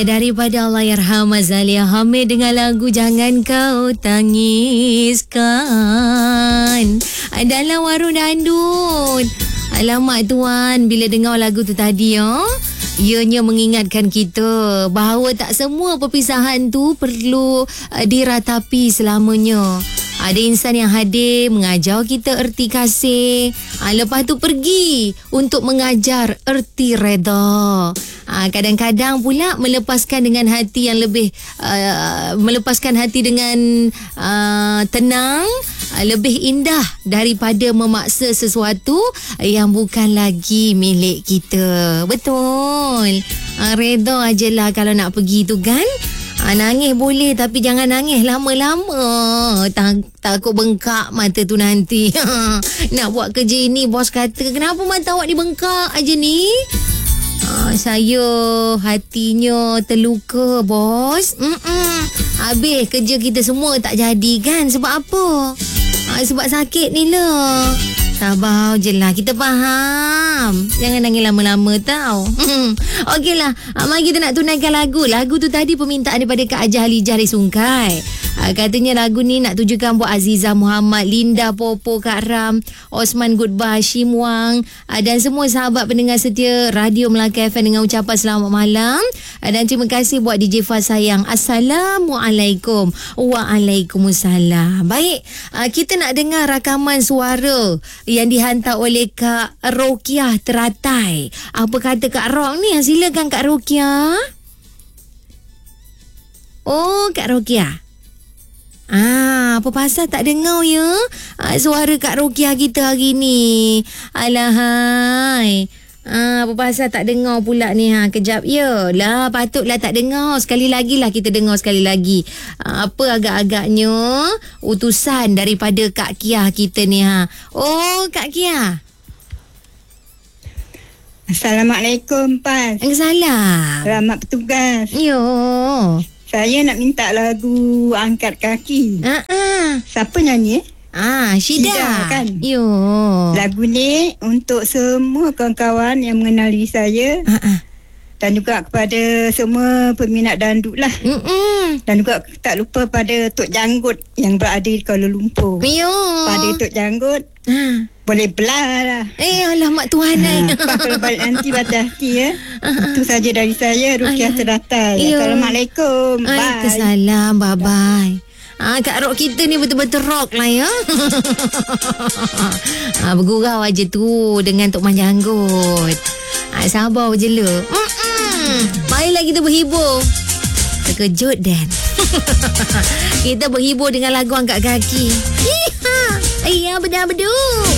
Daripada Allahyarham Azalia Hamid dengan lagu Jangan Kau Tangiskan dalam warung dandut. Alamak tuan, bila dengar lagu tu tadi ianya mengingatkan kita bahawa tak semua perpisahan tu perlu diratapi selamanya. Ada insan yang hadir mengajar kita erti kasih. Lepas tu pergi untuk mengajar erti reda. Kadang-kadang pula melepaskan dengan hati yang lebih melepaskan hati dengan tenang lebih indah daripada memaksa sesuatu yang bukan lagi milik kita. Betul. Reda ajalah kalau nak pergi tu kan. Nangis boleh tapi jangan nangis lama-lama. Takut bengkak mata tu nanti. Nak buat kerja ini bos kata, kenapa mata awak dibengkak aja ni? Saya hatinya terluka bos. Habis kerja kita semua tak jadi kan? Sebab apa? Sebab sakit ni lah. Sabar je lah, kita faham. Jangan nangis lama-lama tau. Okeylah, mari kita nak tunaikan lagu. Lagu tu tadi permintaan daripada Kak Ajah Halijah dari Sungkai. Katanya lagu ni nak tujukan buat Aziza Muhammad, Linda Popo, Kak Ram, Osman Goodbye, Shim Wang dan semua sahabat pendengar setia Radio Melaka FM dengan ucapan selamat malam. Dan terima kasih buat DJ Faz sayang. Assalamualaikum. Waalaikumsalam. Baik, kita nak dengar rakaman suara yang dihantar oleh Kak Rokiah Teratai. Apa kata Kak Rok ni? Silakan Kak Rokiah. Oh, Kak Rokiah. Apa pasal tak dengar ya suara Kak Rokiah kita hari ni? Alahai. Apa pasal tak dengar pula ni? Kejap ya lah, patutlah tak dengar. Sekali lagi lah kita dengar sekali lagi. Apa agak-agaknya utusan daripada Kak Kiah kita ni. Oh, Kak Kiah. Assalamualaikum, Pas. Waalaikumsalam. Selamat bertugas. Yo. Saya nak minta lagu Angkat Kaki. Siapa nyanyi? Syida kan? Yo. Lagu ni untuk semua kawan-kawan yang mengenali saya. Dan juga kepada semua peminat dandut lah. Dan juga tak lupa pada Tok Janggut yang berada di Kuala Lumpur. Yo. Pada Tok Janggut. Boleh belah lah. Alamak Tuhan. Kalau balik nanti baca hati ya. Itu saja dari saya, Rukiah Teratai. Assalamualaikum. Bye. Waalaikumsalam. Bye-bye. Kak Rock kita ni betul-betul rock lah ya. Bergurau aja tu dengan Tok Man Janggut. Sabar je lah. Marilah kita berhibur. Terkejut Dan. Kita berhibur dengan lagu Angkat Kaki. Iya, benar-benar.